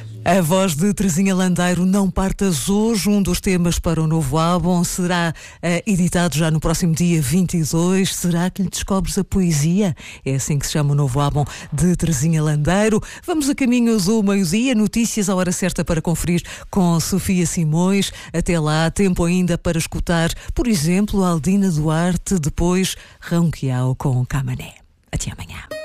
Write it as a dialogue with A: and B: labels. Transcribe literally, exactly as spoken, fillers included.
A: A voz de Terezinha Landeiro, Não Partas Hoje, um dos temas para o novo álbum, será uh, editado já no próximo dia vinte e dois. Será que lhe descobres a poesia? É assim que se chama o novo álbum de Terezinha Landeiro. Vamos a caminho do meio-dia, notícias à hora certa para conferir com Sofia Simões. Até lá, tempo ainda para escutar, por exemplo, Aldina Duarte, depois Ronquial com Camané. Até amanhã.